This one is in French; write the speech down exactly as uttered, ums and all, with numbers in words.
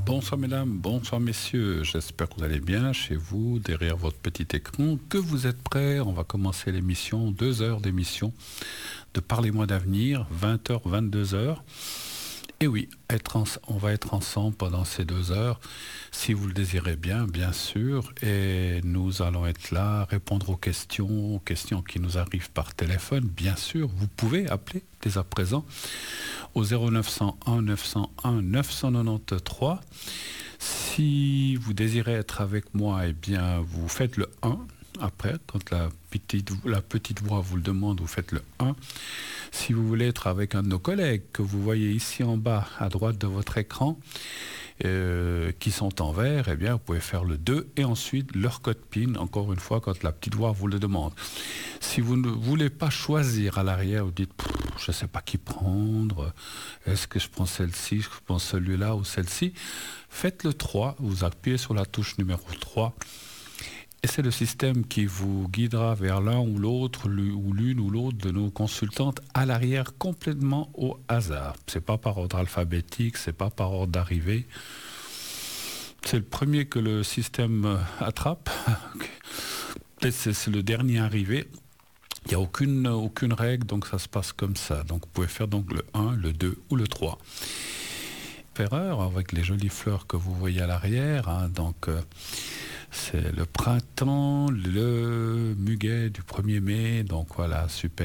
Bonsoir mesdames, bonsoir messieurs, j'espère que vous allez bien chez vous, derrière votre petit écran, que vous êtes prêts. On va commencer l'émission, deux heures d'émission de Parlez-moi d'avenir, vingt heures, vingt-deux heures. Et oui, être en, on va être ensemble pendant ces deux heures, si vous le désirez bien, bien sûr. Et nous allons être là, répondre aux questions, aux questions qui nous arrivent par téléphone, bien sûr. Vous pouvez appeler dès à présent au zéro neuf cent un neuf cent un neuf cent quatre-vingt-treize. Si vous désirez être avec moi, eh bien, vous faites le un. Après, quand la petite, la petite voix vous le demande, vous faites le un. Si vous voulez être avec un de nos collègues que vous voyez ici en bas, à droite de votre écran, euh, qui sont en vert, eh bien, vous pouvez faire le deux et ensuite leur code PIN, encore une fois, quand la petite voix vous le demande. Si vous ne voulez pas choisir à l'arrière, vous dites, je ne sais pas qui prendre, est-ce que je prends celle-ci, je prends celui-là ou celle-ci, faites le trois, vous appuyez sur la touche numéro trois. Et c'est le système qui vous guidera vers l'un ou l'autre, ou l'une ou l'autre de nos consultantes à l'arrière, complètement au hasard. C'est pas par ordre alphabétique, c'est pas par ordre d'arrivée. C'est le premier que le système attrape. Peut-être c'est, c'est le dernier arrivé. Il n'y a aucune, aucune règle, donc ça se passe comme ça. Donc vous pouvez faire donc le un, le deux ou le trois. Erreur avec les jolies fleurs que vous voyez à l'arrière. Hein, donc euh, c'est le printemps, le muguet du premier mai. Donc voilà, super.